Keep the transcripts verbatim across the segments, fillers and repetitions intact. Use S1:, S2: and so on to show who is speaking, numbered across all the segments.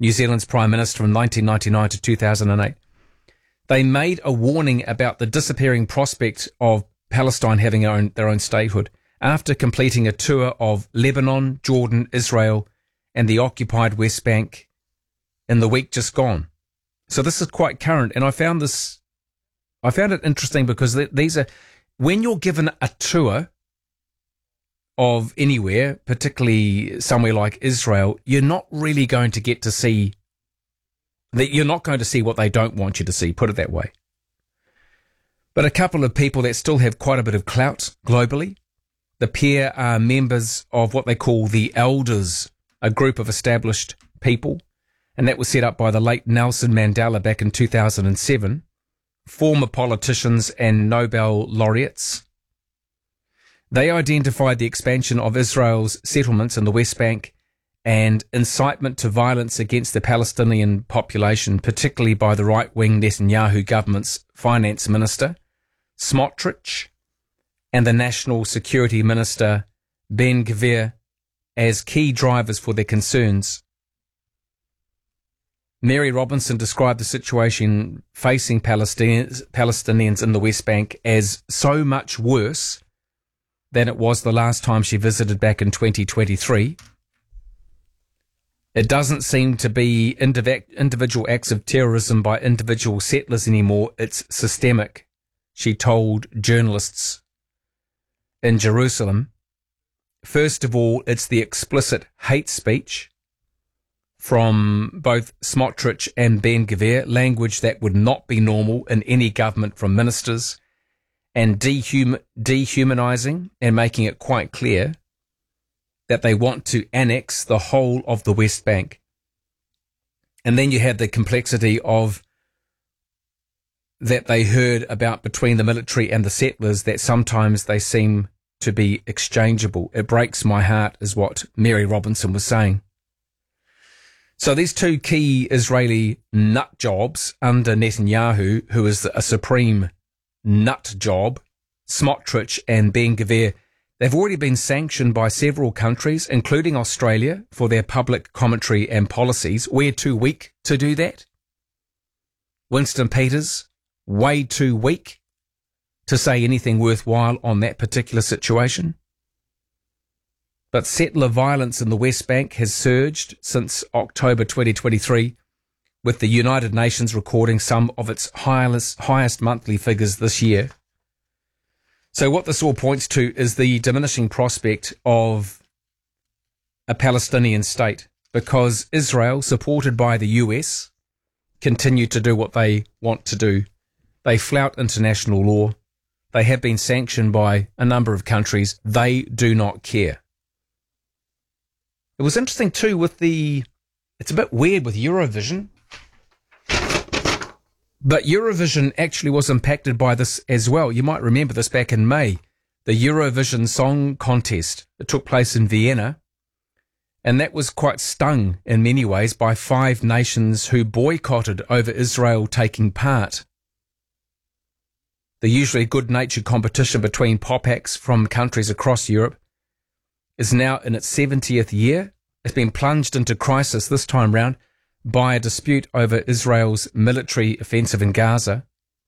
S1: New Zealand's Prime Minister from nineteen ninety-nine to two thousand eight. They made a warning about the disappearing prospect of Palestine having their own, their own statehood after completing a tour of Lebanon, Jordan, Israel, and the occupied West Bank in the week just gone. So this is quite current, and I found this, I found it interesting because th- these are, when you're given a tour of anywhere, particularly somewhere like Israel, you're not really going to get to see, that you're not going to see what they don't want you to see, put it that way. But a couple of people that still have quite a bit of clout globally, the pair are members of what they call the Elders, a group of established people, and that was set up by the late Nelson Mandela back in two thousand seven, former politicians and Nobel laureates. They identified the expansion of Israel's settlements in the West Bank and incitement to violence against the Palestinian population, particularly by the right-wing Netanyahu government's finance minister, Smotrich, and the National Security Minister, Ben Gvir, as key drivers for their concerns. Mary Robinson described the situation facing Palestinians, Palestinians in the West Bank as so much worse than it was the last time she visited back in twenty twenty-three. It doesn't seem to be indiv- individual acts of terrorism by individual settlers anymore. It's systemic, she told journalists in Jerusalem. First of all, it's the explicit hate speech from both Smotrich and Ben Gvir, language that would not be normal in any government from ministers, and dehum- dehumanizing and making it quite clear that they want to annex the whole of the West Bank. And then you have the complexity of that they heard about between the military and the settlers, that sometimes they seem to be exchangeable. It breaks my heart, is what Mary Robinson was saying. So these two key Israeli nut jobs under Netanyahu, who is a supreme nut job, Smotrich and Ben Gvir, they've already been sanctioned by several countries, including Australia, for their public commentary and policies. We're too weak to do that. Winston Peters, way too weak to say anything worthwhile on that particular situation. But settler violence in the West Bank has surged since October twenty twenty-three, with the United Nations recording some of its highest, highest monthly figures this year. So what this all points to is the diminishing prospect of a Palestinian state, because Israel, supported by the U S, continue to do what they want to do. They flout international law. They have been sanctioned by a number of countries. They do not care. It was interesting too with the, it's a bit weird with Eurovision, but Eurovision actually was impacted by this as well. You might remember this back in May, the Eurovision Song Contest that took place in Vienna, and that was quite stung in many ways by five nations who boycotted over Israel taking part. The usually good-natured competition between pop acts from countries across Europe is now in its seventieth year. It's been plunged into crisis this time round by a dispute over Israel's military offensive in Gaza.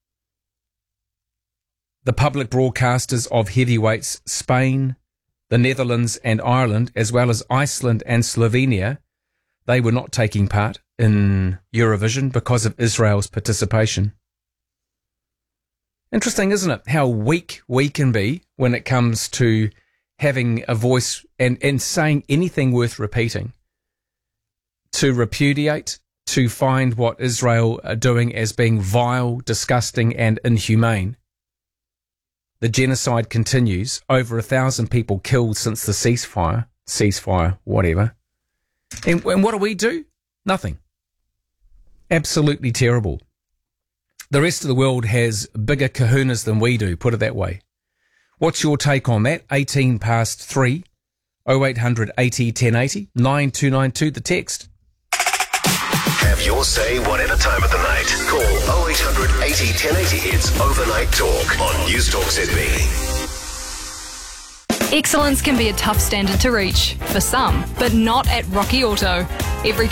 S1: The public broadcasters of heavyweights Spain, the Netherlands and Ireland, as well as Iceland and Slovenia, they were not taking part in Eurovision because of Israel's participation. Interesting, isn't it, how weak we can be when it comes to having a voice and, and saying anything worth repeating, to repudiate, to find what Israel are doing as being vile, disgusting and inhumane. The genocide continues. Over a thousand people killed since the ceasefire, ceasefire, whatever. And, and what do we do? Nothing. Absolutely terrible. The rest of the world has bigger kahunas than we do, put it that way. What's your take on that? eighteen past three, oh eight hundred eighty ten eighty, nine two nine two, the text.
S2: Have your say whatever time of the night. Call oh eight hundred eighty ten eighty. It's Overnight Talk on News Talk Sydney.
S3: Excellence can be a tough standard to reach for some, but not at Rocky Auto. Every